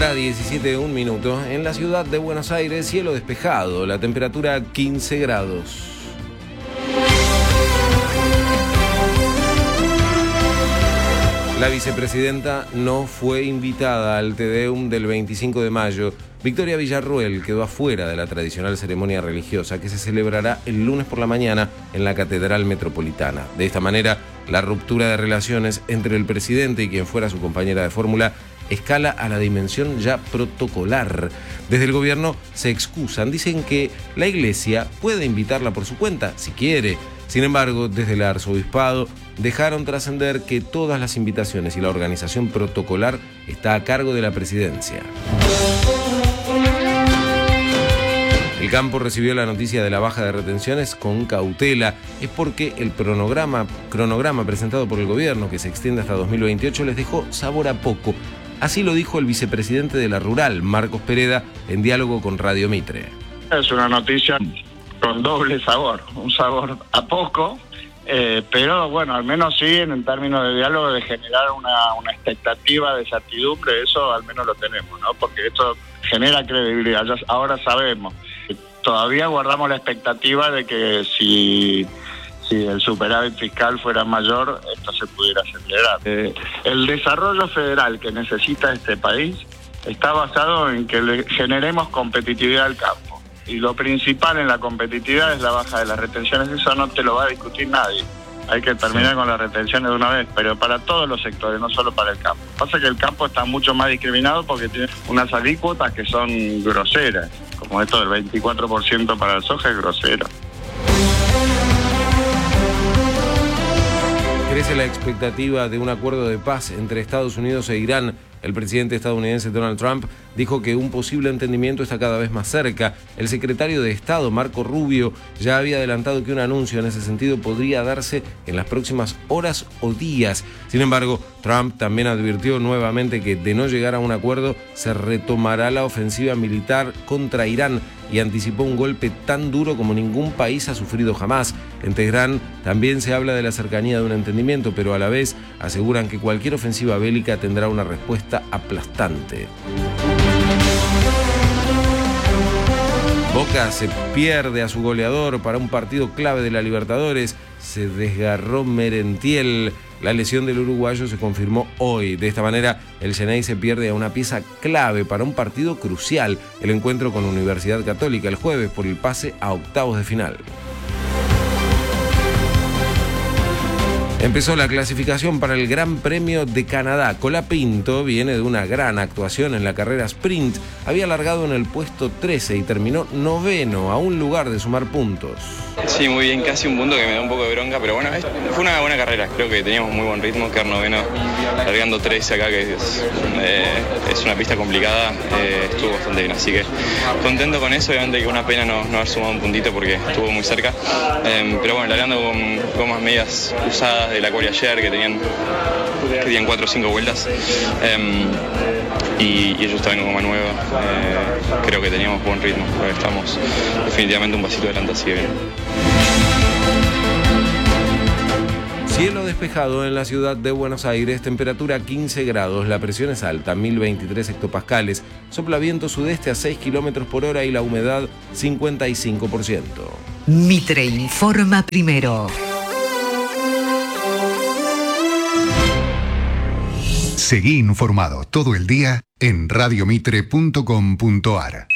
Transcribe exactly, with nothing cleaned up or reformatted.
Hora diecisiete, un minuto. En la ciudad de Buenos Aires, cielo despejado, la temperatura quince grados. La vicepresidenta no fue invitada al Te Deum del veinticinco de mayo. Victoria Villarruel quedó afuera de la tradicional ceremonia religiosa que se celebrará el lunes por la mañana en la Catedral Metropolitana. De esta manera, la ruptura de relaciones entre el presidente y quien fuera su compañera de fórmula escala a la dimensión ya protocolar. Desde el gobierno se excusan, dicen que la iglesia puede invitarla por su cuenta, si quiere. Sin embargo, desde el arzobispado dejaron trascender que todas las invitaciones y la organización protocolar está a cargo de la presidencia. El campo recibió la noticia de la baja de retenciones con cautela. Es porque el cronograma, cronograma presentado por el gobierno, que se extiende hasta dos mil veintiocho, les dejó sabor a poco. Así lo dijo el vicepresidente de la Rural, Marcos Pereda, en diálogo con Radio Mitre. Es una noticia con doble sabor, un sabor a poco, eh, pero bueno, al menos sí, en términos de diálogo, de generar una, una expectativa de certidumbre, eso al menos lo tenemos, ¿no? Porque esto genera credibilidad, ya ahora sabemos. Todavía guardamos la expectativa de que si, si el superávit fiscal fuera mayor, esto se pudiera acelerar. Eh, el desarrollo federal que necesita este país está basado en que le generemos competitividad al campo. Y lo principal en la competitividad es la baja de las retenciones. Eso no te lo va a discutir nadie. Hay que terminar sí. con las retenciones de una vez, pero para todos los sectores, no solo para el campo. Pasa que el campo está mucho más discriminado porque tiene unas alícuotas que son groseras, como esto del veinticuatro por ciento para el soja es grosero. Crece la expectativa de un acuerdo de paz entre Estados Unidos e Irán. El presidente estadounidense Donald Trump dijo que un posible entendimiento está cada vez más cerca. El secretario de Estado, Marco Rubio, ya había adelantado que un anuncio en ese sentido podría darse en las próximas horas o días. Sin embargo, Trump también advirtió nuevamente que de no llegar a un acuerdo se retomará la ofensiva militar contra Irán y anticipó un golpe tan duro como ningún país ha sufrido jamás. En Teherán también se habla de la cercanía de un entendimiento, pero a la vez aseguran que cualquier ofensiva bélica tendrá una respuesta aplastante. Boca se pierde a su goleador para un partido clave de la Libertadores. Se desgarró Merentiel. La lesión del uruguayo se confirmó hoy. De esta manera, el Xeneize se pierde a una pieza clave para un partido crucial, el encuentro con Universidad Católica el jueves por el pase a octavos de final. Empezó la clasificación para el Gran Premio de Canadá. Colapinto viene de una gran actuación en la carrera sprint. Había largado en el puesto trece y terminó noveno, a un lugar de sumar puntos. Sí, muy bien, casi un punto que me da un poco de bronca, pero bueno, fue una buena carrera. Creo que teníamos muy buen ritmo, quedar noveno, largando trece acá, que es, eh, es una pista complicada, eh, estuvo bastante bien. Así que contento con eso, obviamente que una pena no, no haber sumado un puntito porque estuvo muy cerca. Eh, pero bueno, largando con gomas medias usadas de la Cori ayer, que tenían, que tenían cuatro o cinco vueltas, eh, y, y ellos estaban con goma nueva. Eh, creo que teníamos buen ritmo, porque estamos definitivamente un pasito adelante, así que bien. Cielo despejado en la ciudad de Buenos Aires, temperatura quince grados, la presión es alta, mil veintitrés hectopascales, sopla viento sudeste a seis kilómetros por hora y la humedad cincuenta y cinco por ciento. Mitre informa primero. Seguí informado todo el día en radio mitre punto com punto ar.